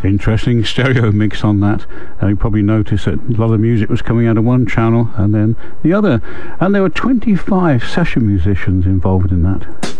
Interesting stereo mix on that. You probably noticed that a lot of music was coming out of one channel and then the other, and there were 25 session musicians involved in that.